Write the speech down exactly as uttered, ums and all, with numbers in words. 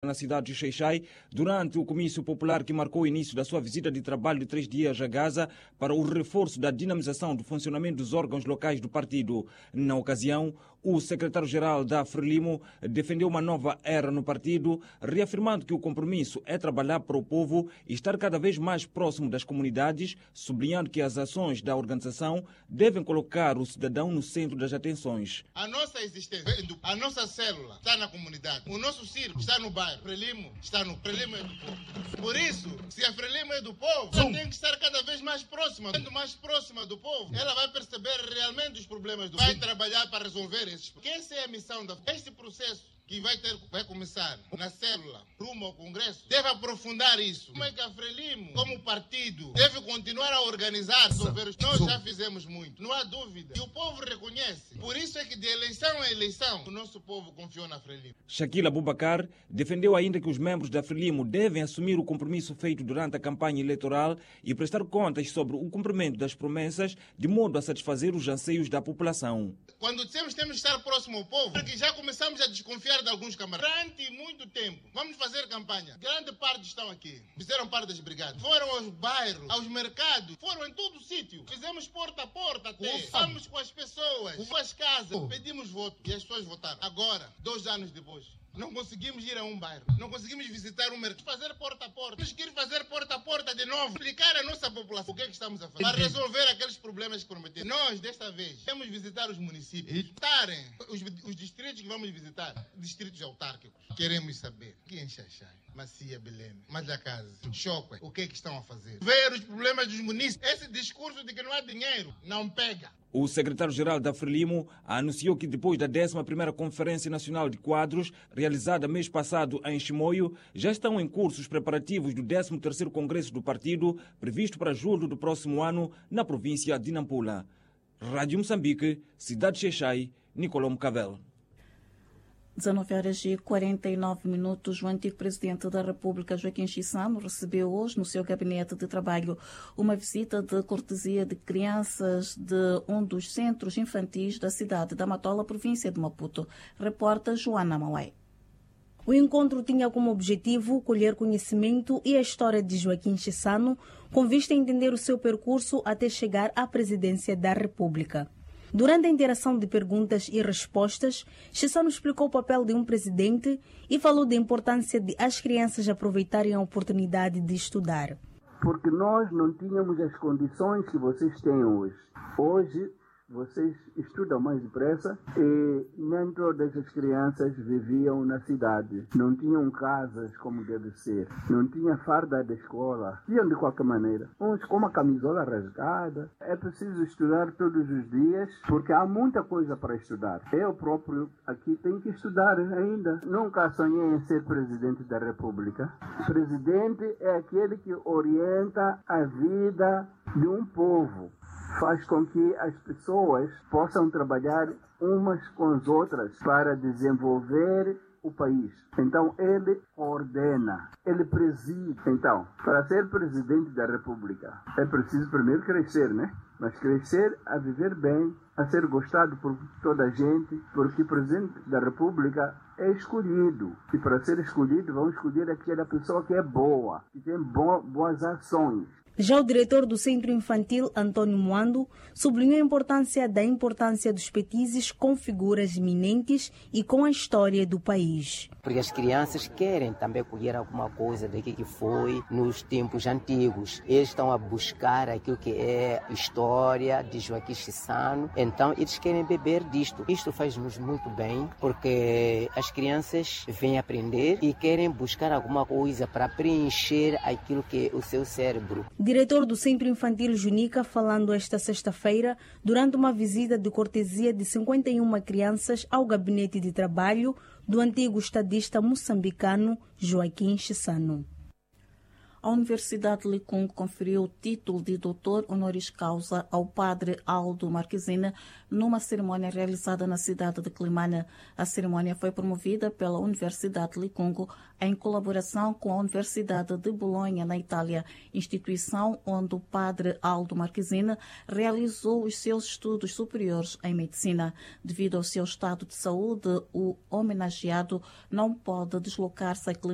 na cidade de Xai-Xai, durante o comício popular que marcou o início da sua visita de trabalho de três dias a Gaza para o reforço da dinamização do funcionamento dos órgãos locais do partido. Na ocasião, o secretário-geral da Frelimo defendeu uma nova era no partido, reafirmando que o compromisso é trabalhar para o povo e estar cada vez mais próximo das comunidades, sublinhando que as ações da organização devem colocar o cidadão no centro das atenções. A nossa existência, a nossa célula está na comunidade, o nosso circo está no bairro, Frelimo está no Frelimo é do povo. Por isso, se a Frelimo é do povo, ela tem que estar cada vez mais próxima. Sendo mais próxima do povo, ela vai perceber realmente os problemas do povo, vai trabalhar para resolver esses problemas. Porque essa é a missão da este processo que vai, ter, vai começar na célula, rumo ao Congresso, deve aprofundar isso. Como é que a Frelimo, como partido, deve continuar a organizar, resolver os... Nós já fizemos muito, não há dúvida. E o povo reconhece. Por isso é que de eleição a eleição, o nosso povo confiou na Frelimo. Shakila Abubakar defendeu ainda que os membros da Frelimo devem assumir o compromisso feito durante a campanha eleitoral e prestar contas sobre o cumprimento das promessas, de modo a satisfazer os anseios da população. Quando dissemos que temos que estar próximo ao povo, porque já começamos a desconfiar de alguns camaradas. Durante muito tempo, vamos fazer campanha. Grande parte estão aqui. Fizeram parte das brigadas. Foram aos bairros, aos mercados, foram em todo o sítio. Fizemos porta a porta até. Falamos com as pessoas, com as casas, pedimos voto e as pessoas votaram. Agora, dois anos depois, não conseguimos ir a um bairro, não conseguimos visitar um mercado, fazer porta a porta. Temos que ir fazer porta a porta de novo, explicar à nossa população o que é que estamos a fazer, para resolver aqueles problemas que prometemos. Nós, desta vez, vamos visitar os municípios, visitarem os, os distritos que vamos visitar, distritos autárquicos. Queremos saber aqui em Xai-Xai, Macia, Belém, Majacase, Choque, o que é que estão a fazer. Ver os problemas dos municípios. Esse discurso de que não há dinheiro, não pega. O secretário-geral da Frelimo anunciou que depois da décima primeira Conferência Nacional de Quadros, realizada mês passado em Chimoio, já estão em curso os preparativos do décimo terceiro Congresso do partido, previsto para julho do próximo ano, na província de Nampula. Rádio Moçambique, Cidade de Xai-Xai, Nicolão Cavel. dezenove horas e quarenta e nove minutos, o antigo presidente da República, Joaquim Chissano, recebeu hoje no seu gabinete de trabalho uma visita de cortesia de crianças de um dos centros infantis da cidade da Matola, província de Maputo. Repórter Joana Mauai. O encontro tinha como objetivo colher conhecimento e a história de Joaquim Chissano, com vista a entender o seu percurso até chegar à presidência da República. Durante a interação de perguntas e respostas, Chissano explicou o papel de um presidente e falou da importância de as crianças aproveitarem a oportunidade de estudar. Porque nós não tínhamos as condições que vocês têm hoje. Hoje, vocês estudam mais depressa e nem todas as crianças viviam na cidade. Não tinham casas como deve ser. Não tinha farda da escola. Iam de qualquer maneira. Uns com uma camisola rasgada. É preciso estudar todos os dias porque há muita coisa para estudar. Eu próprio aqui tenho que estudar ainda. Nunca sonhei em ser presidente da República. Presidente é aquele que orienta a vida de um povo. Faz com que as pessoas possam trabalhar umas com as outras para desenvolver o país. Então, ele ordena, ele preside. Então, para ser presidente da República, é preciso primeiro crescer, né? Mas crescer a viver bem, a ser gostado por toda a gente, porque o presidente da República é escolhido. E para ser escolhido, vão escolher aquela pessoa que é boa, que tem bo- boas ações. Já o diretor do Centro Infantil, Antônio Moando, sublinhou a importância da importância dos petizes com figuras eminentes e com a história do país. Porque as crianças querem também colher alguma coisa do que foi nos tempos antigos. Eles estão a buscar aquilo que é história de Joaquim Chissano. Então, eles querem beber disto. Isto faz-nos muito bem, porque as crianças vêm aprender e querem buscar alguma coisa para preencher aquilo que é o seu cérebro. Diretor do Centro Infantil Junica, falando esta sexta-feira, durante uma visita de cortesia de cinquenta e uma crianças ao gabinete de trabalho do antigo estadista moçambicano Joaquim Chissano. A Universidade de Licungo conferiu o título de doutor honoris causa ao padre Aldo Marquezine numa cerimônia realizada na cidade de Climane. A cerimônia foi promovida pela Universidade de Licungo em colaboração com a Universidade de Bolonha, na Itália, instituição onde o padre Aldo Marquezine realizou os seus estudos superiores em medicina. Devido ao seu estado de saúde, o homenageado não pode deslocar-se a Climane